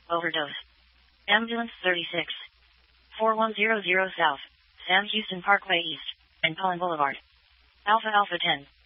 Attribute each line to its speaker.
Speaker 1: overdose. Ambulance 36. 4100 South, Sam Houston Parkway East, and Pullen Boulevard. Alpha Alpha 10.